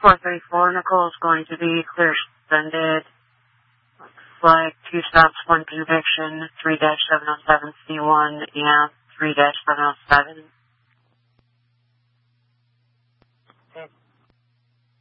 434, Nicole is going to be clear suspended. Looks like 2 stops, 1 conviction, 3-707C1 and 3-707.